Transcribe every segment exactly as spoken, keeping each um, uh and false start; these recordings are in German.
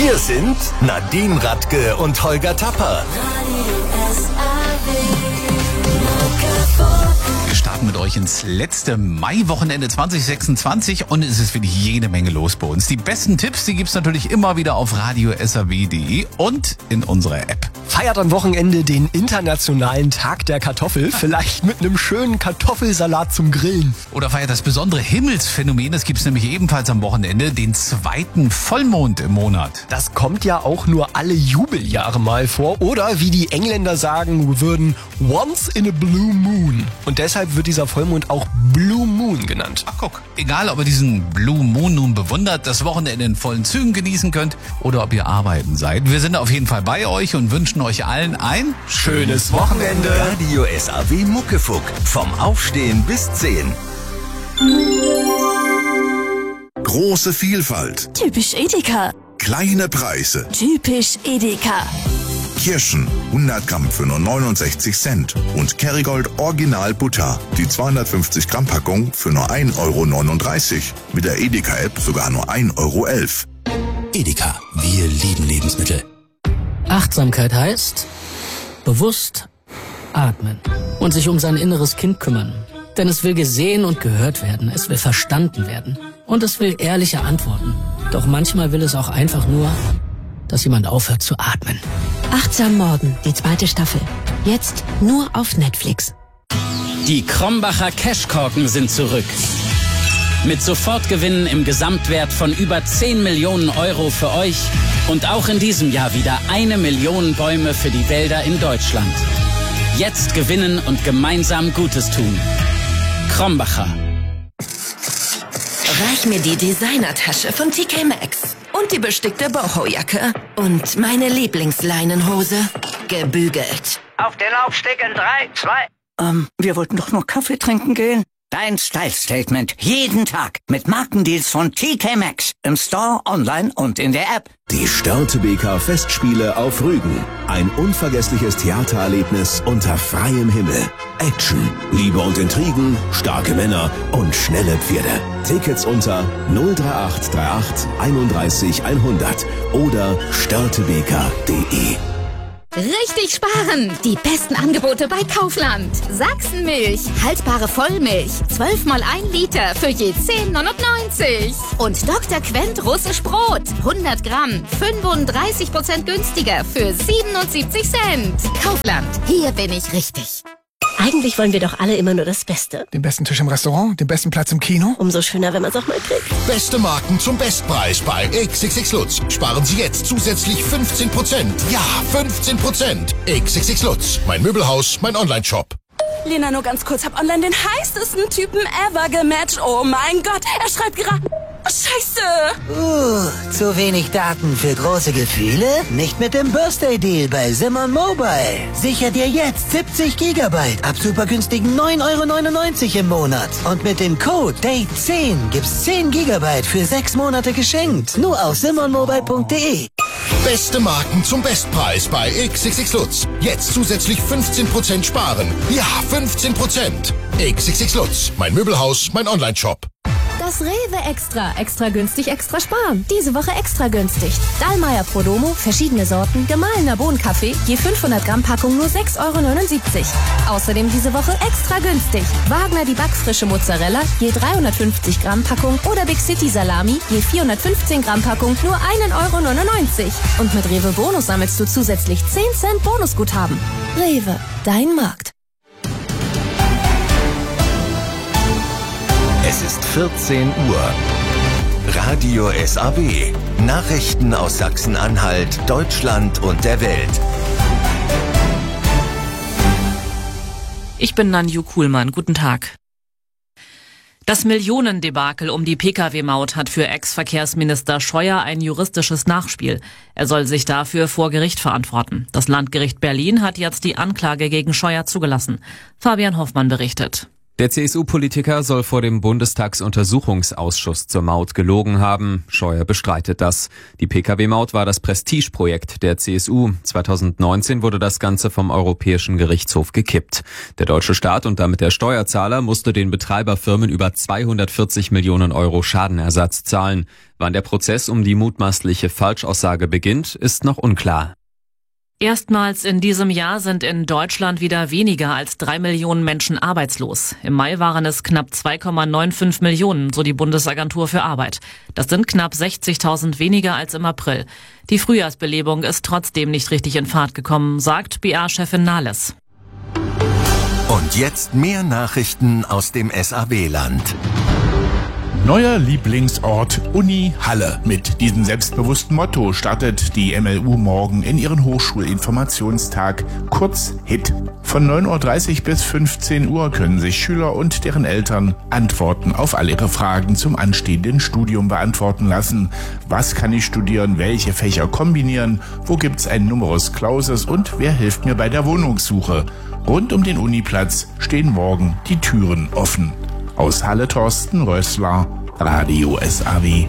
Hier sind Nadine Radke und Holger Tapper. Wir starten mit euch ins letzte Maiwochenende zwanzig sechsundzwanzig und es ist wirklich jede Menge los bei uns. Die besten Tipps, die gibt's natürlich immer wieder auf radio s a w punkt de und in unserer App. Feiert am Wochenende den internationalen Tag der Kartoffel, vielleicht mit einem schönen Kartoffelsalat zum Grillen. Oder feiert das besondere Himmelsphänomen, das gibt's nämlich ebenfalls am Wochenende, den zweiten Vollmond im Monat. Das kommt ja auch nur alle Jubeljahre mal vor oder wie die Engländer sagen würden, once in a blue moon. Und deshalb wird dieser Vollmond auch Blue Moon genannt. Ach guck, egal ob ihr diesen Blue Moon nun bewundert, das Wochenende in vollen Zügen genießen könnt oder ob ihr arbeiten seid. Wir sind auf jeden Fall bei euch und wünschen euch allen ein schönes Wochenende. Radio S A W Muckefuck. Vom Aufstehen bis zehn. Große Vielfalt. Typisch Edeka. Kleine Preise. Typisch Edeka. Kirschen hundert Gramm für nur neunundsechzig Cent. Und Kerrygold Original Butter. Die zweihundertfünfzig Gramm Packung für nur ein Euro neununddreißig. Mit der Edeka-App sogar nur ein Euro elf. Edeka, wir lieben Lebensmittel. Achtsamkeit heißt bewusst atmen und sich um sein inneres Kind kümmern. Denn es will gesehen und gehört werden, es will verstanden werden und es will ehrliche Antworten. Doch manchmal will es auch einfach nur, dass jemand aufhört zu atmen. Achtsam Morden, die zweite Staffel. Jetzt nur auf Netflix. Die Krombacher Cashkorken sind zurück. Mit Sofortgewinnen im Gesamtwert von über zehn Millionen Euro für euch und auch in diesem Jahr wieder eine Million Bäume für die Wälder in Deutschland. Jetzt gewinnen und gemeinsam Gutes tun. Krombacher. Reich mir die Designertasche von T K Maxx und die bestickte Boho-Jacke und meine Lieblingsleinenhose gebügelt. Auf den Laufsteg in drei, zwei. Ähm, wir wollten doch noch Kaffee trinken gehen. Dein Style-Statement jeden Tag mit Markendeals von T K Maxx im Store, online und in der App. Die Störtebeker Festspiele auf Rügen. Ein unvergessliches Theatererlebnis unter freiem Himmel. Action, Liebe und Intrigen, starke Männer und schnelle Pferde. Tickets unter null drei acht drei acht einunddreißig hundert oder störtebeker punkt de. Richtig sparen! Die besten Angebote bei Kaufland. Sachsenmilch, haltbare Vollmilch, zwölf mal ein Liter für je zehn neunundneunzig. Und Doktor Quent Russisch Brot, hundert Gramm, fünfunddreißig Prozent günstiger für siebenundsiebzig Cent. Kaufland, hier bin ich richtig. Eigentlich wollen wir doch alle immer nur das Beste. Den besten Tisch im Restaurant, den besten Platz im Kino. Umso schöner, wenn man es auch mal kriegt. Beste Marken zum Bestpreis bei X X X Lutz. Sparen Sie jetzt zusätzlich fünfzehn Prozent. Ja, fünfzehn Prozent. X X X Lutz. Mein Möbelhaus, mein Online-Shop. Lena, nur ganz kurz, hab online den heißesten Typen ever gematcht. Oh mein Gott, er schreibt gerade... Scheiße! Uh, zu wenig Daten für große Gefühle? Nicht mit dem Birthday Deal bei Simon Mobile. Sicher dir jetzt siebzig Gigabyte ab super günstigen neun Euro neunundneunzig im Monat. Und mit dem Code Date zehn gibt's zehn Gigabyte für sechs Monate geschenkt. Nur auf simon mobile punkt de. Beste Marken zum Bestpreis bei X X X Lutz. Jetzt zusätzlich fünfzehn Prozent sparen. Ja, fünfzehn Prozent. X X X Lutz. Mein Möbelhaus, mein Online-Shop. Das Rewe Extra. Extra günstig, extra sparen. Diese Woche extra günstig. Dallmayr Prodomo, verschiedene Sorten, gemahlener Bohnenkaffee, je fünfhundert Gramm Packung nur sechs Euro neunundsiebzig. Außerdem diese Woche extra günstig. Wagner die backfrische Mozzarella, je dreihundertfünfzig Gramm Packung oder Big City Salami, je vierhundertfünfzehn Gramm Packung nur ein Euro neunundneunzig. Und mit Rewe Bonus sammelst du zusätzlich zehn Cent Bonusguthaben. Rewe, dein Markt. Es ist vierzehn Uhr. Radio S A W. Nachrichten aus Sachsen-Anhalt, Deutschland und der Welt. Ich bin Nanju Kuhlmann. Guten Tag. Das Millionendebakel um die Pkw-Maut hat für Ex-Verkehrsminister Scheuer ein juristisches Nachspiel. Er soll sich dafür vor Gericht verantworten. Das Landgericht Berlin hat jetzt die Anklage gegen Scheuer zugelassen. Fabian Hoffmann berichtet. Der C S U-Politiker soll vor dem Bundestagsuntersuchungsausschuss zur Maut gelogen haben. Scheuer bestreitet das. Die Pkw-Maut war das Prestigeprojekt der C S U. zweitausendneunzehn wurde das Ganze vom Europäischen Gerichtshof gekippt. Der deutsche Staat und damit der Steuerzahler musste den Betreiberfirmen über zweihundertvierzig Millionen Euro Schadenersatz zahlen. Wann der Prozess um die mutmaßliche Falschaussage beginnt, ist noch unklar. Erstmals in diesem Jahr sind in Deutschland wieder weniger als drei Millionen Menschen arbeitslos. Im Mai waren es knapp zwei Komma fünfundneunzig Millionen, so die Bundesagentur für Arbeit. Das sind knapp sechzigtausend weniger als im April. Die Frühjahrsbelebung ist trotzdem nicht richtig in Fahrt gekommen, sagt B R-Chefin Nahles. Und jetzt mehr Nachrichten aus dem S A W-Land. Neuer Lieblingsort Uni Halle. Mit diesem selbstbewussten Motto startet die M L U morgen in ihren Hochschulinformationstag, kurz H I T. Von neun Uhr dreißig bis fünfzehn Uhr können sich Schüler und deren Eltern Antworten auf all ihre Fragen zum anstehenden Studium beantworten lassen. Was kann ich studieren? Welche Fächer kombinieren? Wo gibt's ein Numerus Clausus? Und wer hilft mir bei der Wohnungssuche? Rund um den Uniplatz stehen morgen die Türen offen. Aus Halle Thorsten Rössler, Radio S A W.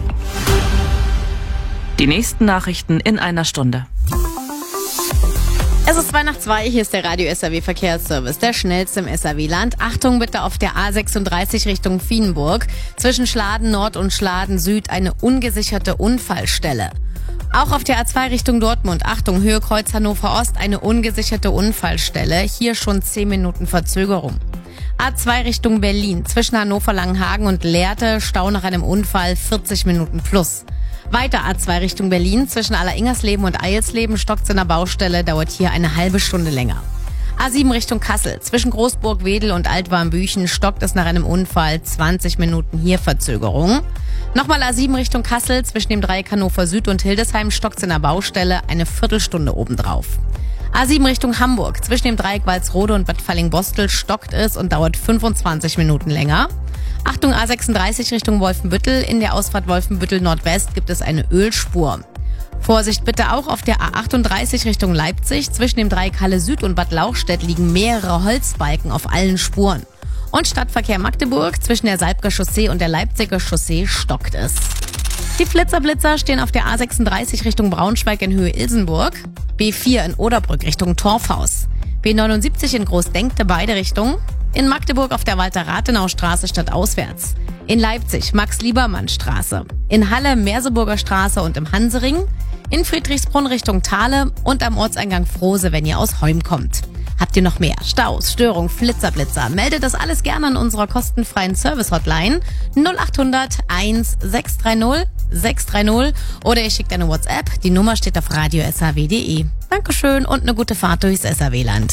Die nächsten Nachrichten in einer Stunde. Es ist zwei nach zwei, hier ist der Radio S A W Verkehrsservice, der schnellste im S A W-Land. Achtung bitte auf der A sechsunddreißig Richtung Vienburg. Zwischen Schladen Nord und Schladen Süd eine ungesicherte Unfallstelle. Auch auf der A zwei Richtung Dortmund, Achtung, Höhe Kreuz Hannover Ost, eine ungesicherte Unfallstelle. Hier schon zehn Minuten Verzögerung. A zwei Richtung Berlin, zwischen Hannover Langenhagen und Lehrte, Stau nach einem Unfall, vierzig Minuten plus. Weiter A zwei Richtung Berlin, zwischen Alleringersleben und Eilsleben, stockt's in der Baustelle, dauert hier eine halbe Stunde länger. A sieben Richtung Kassel, zwischen Großburg-Wedel und Altwarmbüchen, stockt es nach einem Unfall, zwanzig Minuten hier Verzögerung. Nochmal A sieben Richtung Kassel, zwischen dem Dreieck Hannover Süd und Hildesheim, stockt's in der Baustelle, eine Viertelstunde obendrauf. A sieben Richtung Hamburg, zwischen dem Dreieck Walsrode und Bad Falling-Bostel stockt es und dauert fünfundzwanzig Minuten länger. Achtung A sechsunddreißig Richtung Wolfenbüttel, in der Ausfahrt Wolfenbüttel Nordwest gibt es eine Ölspur. Vorsicht bitte auch auf der A achtunddreißig Richtung Leipzig, zwischen dem Dreieck Halle Süd und Bad Lauchstädt liegen mehrere Holzbalken auf allen Spuren. Und Stadtverkehr Magdeburg, zwischen der Salbker Chaussee und der Leipziger Chaussee stockt es. Die Flitzer-Blitzer stehen auf der A sechsunddreißig Richtung Braunschweig in Höhe Ilsenburg, B vier in Oderbrück Richtung Torfhaus, B neunundsiebzig in Großdenkte beide Richtungen, in Magdeburg auf der Walter-Rathenau-Straße stadtauswärts, in Leipzig Max-Liebermann-Straße, in Halle Merseburger Straße und im Hansering, in Friedrichsbrunn Richtung Thale und am Ortseingang Frose, wenn ihr aus Heum kommt. Habt ihr noch mehr Staus, Störung, Flitzer-Blitzer? Meldet das alles gerne an unserer kostenfreien Service-Hotline null achthundert eins sechs drei null sechs drei null oder ihr schickt eine WhatsApp. Die Nummer steht auf radio s a w punkt d e. Dankeschön und eine gute Fahrt durchs S A W-Land.